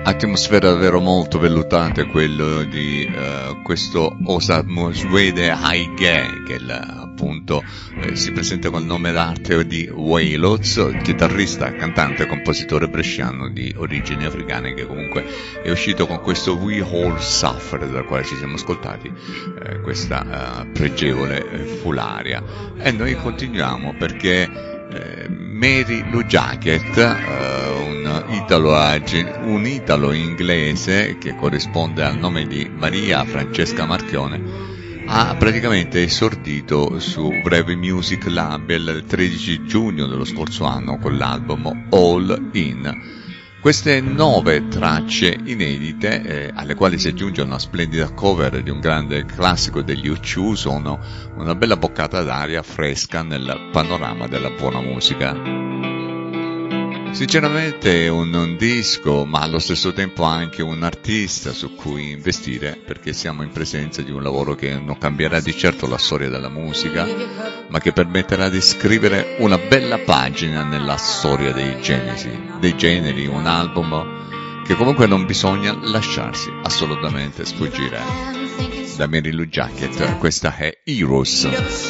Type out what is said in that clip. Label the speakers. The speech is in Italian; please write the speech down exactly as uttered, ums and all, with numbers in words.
Speaker 1: Atmosfera davvero molto vellutante quello di uh, questo Osamu Suede Haige, che il, appunto eh, si presenta col nome d'arte di Wailoz, chitarrista, cantante, compositore bresciano di origini africane, che comunque è uscito con questo We All Suffer, dal quale ci siamo ascoltati eh, questa uh, pregevole eh, fularia. E noi continuiamo perché Eh, Mary Lou Jacket, eh, un italo un italo inglese che corrisponde al nome di Maria Francesca Marchione, ha praticamente esordito su Brave Music Label il tredici giugno dello scorso anno con l'album All In. Queste nove tracce inedite, eh, alle quali si aggiunge una splendida cover di un grande classico degli U two, sono una bella boccata d'aria fresca nel panorama della buona musica. Sinceramente è un, un disco, ma allo stesso tempo anche un artista su cui investire, perché siamo in presenza di un lavoro che non cambierà di certo la storia della musica, ma che permetterà di scrivere una bella pagina nella storia dei genesi, dei generi, un album che comunque non bisogna lasciarsi assolutamente sfuggire. Da Mary Lou Jacket, questa è Heroes.